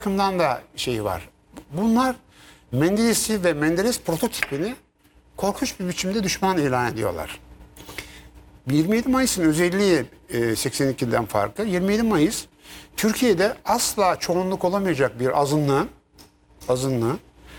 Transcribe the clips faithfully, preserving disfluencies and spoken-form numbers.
bakımdan da şeyi var. Bunlar Menderes'i ve Menderes prototipini korkunç bir biçimde düşman ilan ediyorlar. yirmi yedi Mayıs'ın özelliği e, seksen ikiden farkı. yirmi yedi Mayıs Türkiye'de asla çoğunluk olamayacak bir azınlığın azınlığı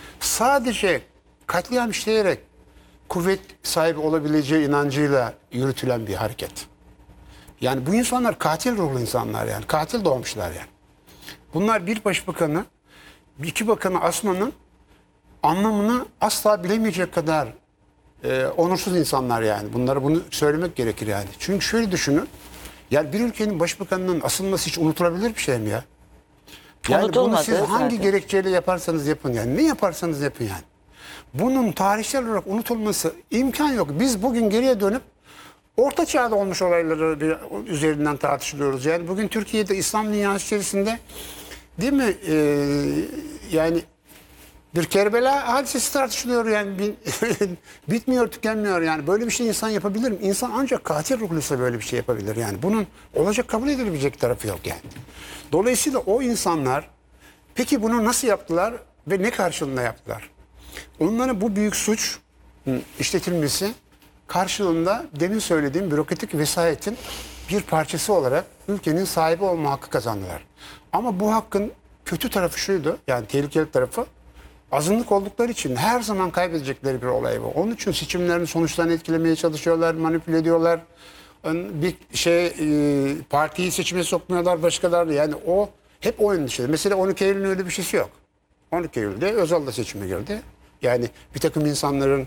sadece katliam işleyerek kuvvet sahibi olabileceği inancıyla yürütülen bir hareket. Yani bu insanlar katil ruhlu insanlar yani. Katil doğmuşlar yani. Bunlar bir başbakanı, iki bakanı asmanın anlamını asla bilemeyecek kadar e, onursuz insanlar yani. Bunlara bunu söylemek gerekir yani. Çünkü şöyle düşünün. Yani bir ülkenin başbakanının asılması hiç unutulabilir bir şey mi ya? Yani bunu siz hangi zaten. gerekçeyle yaparsanız yapın yani. Ne yaparsanız yapın yani. Bunun tarihsel olarak unutulması imkan yok. Biz bugün geriye dönüp Orta Çağ'da olmuş olayları bir, üzerinden tartışılıyoruz. Yani bugün Türkiye'de İslam dünyası içerisinde değil mi? Ee, yani bir Kerbela hadisesi tartışılıyor yani. Bitmiyor, tükenmiyor yani. Böyle bir şey insan yapabilir mi? İnsan ancak katil ruhluysa böyle bir şey yapabilir yani. Bunun olacak, kabul edilebilecek tarafı yok yani. Dolayısıyla o insanlar peki bunu nasıl yaptılar ve ne karşılığında yaptılar? Onların bu büyük suç işletilmesi karşılığında demin söylediğim bürokratik vesayetin bir parçası olarak ülkenin sahibi olma hakkı kazandılar. Ama bu hakkın kötü tarafı şuydu, yani tehlikeli tarafı, azınlık oldukları için her zaman kaybedecekleri bir olay bu. Onun için seçimlerin sonuçlarını etkilemeye çalışıyorlar, manipüle ediyorlar. Bir şey e, partiyi seçime sokmuyorlar başkalarını. Yani o hep oyun dışı. Mesela on iki Eylül'ün öyle bir şeysi yok. on iki Eylül'de Özal da seçime girdi. Yani bir takım insanların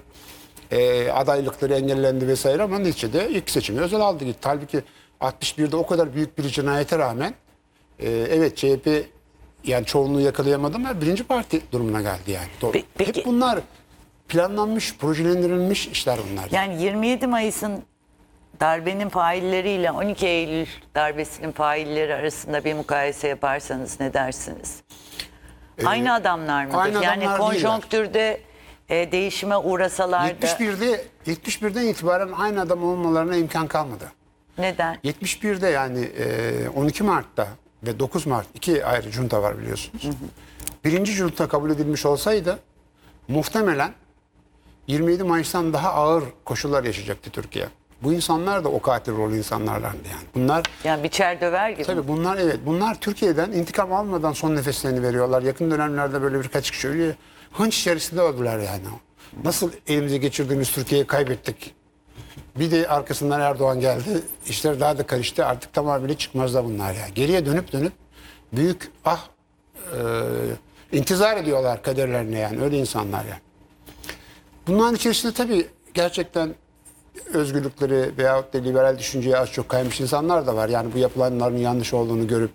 e, adaylıkları engellendi vesaire ama neticede ilk seçimi Özal aldı gitti. Halbuki altmış birde o kadar büyük bir cinayete rağmen e, evet C H P yani çoğunluğu yakalayamadı ama birinci parti durumuna geldi yani. Pe- peki- Hep bunlar planlanmış, projelendirilmiş işler bunlar. Yani yirmi yedi Mayıs'ın darbenin failleriyle on iki Eylül darbesinin failleri arasında bir mukayese yaparsanız ne dersiniz? Aynı adamlar mıdır? aynı Yani adamlar konjonktürde e, değişime uğrasalar da yetmiş birde yetmiş birden itibaren aynı adam olmalarına imkan kalmadı. neden? yetmiş birde yani e, on iki Mart'ta ve dokuz Mart iki ayrı junta var biliyorsunuz. Hı hı. Birinci junta kabul edilmiş olsaydı muhtemelen yirmi yedi Mayıs'tan daha ağır koşullar yaşayacaktı Türkiye. Bu insanlar da o katil rolü insanlarlardı yani. Bunlar Yani biçer döver gibi. tabii bunlar evet bunlar Türkiye'den intikam almadan son nefeslerini veriyorlar. Yakın dönemlerde böyle birkaç kişi ölüyor. Hınç içerisinde öldüler yani. Nasıl elimize geçirdiğimiz Türkiye'yi kaybettik. Bir de arkasından Erdoğan geldi. İşler daha da karıştı. Artık tamamıyla çıkmazlar bunlar yani. Geriye dönüp dönüp büyük ah e, intizar ediyorlar kaderlerine yani. Öyle insanlar yani. Bunların içerisinde tabii gerçekten özgürlükleri veyahut da liberal düşünceye az çok kaymış insanlar da var. Yani bu yapılanların yanlış olduğunu görüp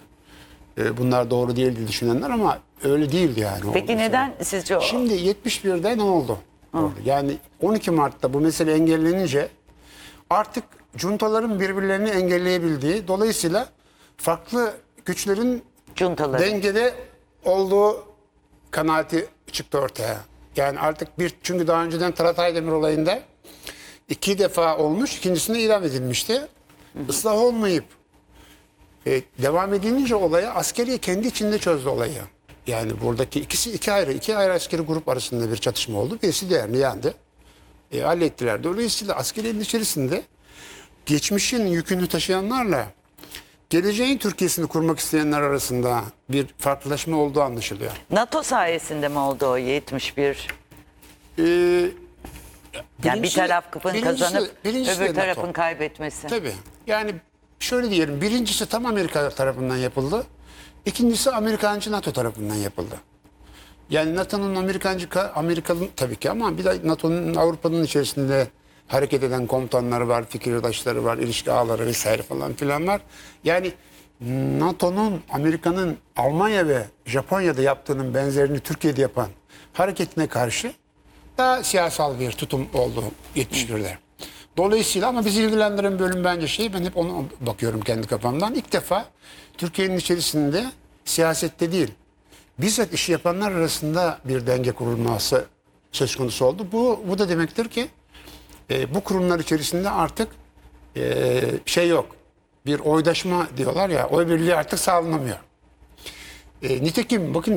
e, bunlar doğru değil diye düşünenler ama öyle değildi yani. Peki neden sizce o? Şimdi yetmiş birde ne oldu? oldu? Yani on iki Mart'ta bu mesele engellenince artık cuntaların birbirlerini engelleyebildiği, dolayısıyla farklı güçlerin Cuntaları. dengede olduğu kanaati çıktı ortaya. Yani artık bir, çünkü daha önceden Talat Aydemir olayında iki defa olmuş, ikincisinde idam edilmişti. Islah olmayıp e, devam edilince olaya askeriye kendi içinde çözdü olayı. Yani buradaki ikisi iki ayrı, iki ayrı askeri grup arasında bir çatışma oldu. Birisi diğerini yendi. E, hallettiler. Dolayısıyla askeriyenin içerisinde geçmişin yükünü taşıyanlarla geleceğin Türkiye'sini kurmak isteyenler arasında bir farklılaşma olduğu anlaşılıyor. NATO sayesinde mi oldu o yetmiş bir? Ee, Yani bir tarafın birincisi- kazanıp birincisi öbür de NATO. tarafın kaybetmesi. Tabii. Yani şöyle diyelim. Birincisi tam Amerika tarafından yapıldı. İkincisi Amerikancı NATO tarafından yapıldı. Yani NATO'nun Amerikancı, Amerikalı tabii ki ama bir de NATO'nun Avrupa'nın içerisinde hareket eden komutanları var, fikirdaşları var, ilişki ağları vesaire falan filan var. Yani NATO'nun, Amerika'nın Almanya ve Japonya'da yaptığının benzerini Türkiye'de yapan hareketine karşı daha siyasal bir tutum oldu yetmiş birde. Dolayısıyla ama bizi ilgilendiren bölüm bence şey, ben hep ona bakıyorum kendi kafamdan. İlk defa Türkiye'nin içerisinde siyasette değil, bizzat işi yapanlar arasında bir denge kurulması söz konusu oldu. Bu, bu da demektir ki e, bu kurumlar içerisinde artık e, şey yok. Bir oydaşma diyorlar ya, oy birliği artık sağlanamıyor. E, nitekim bakın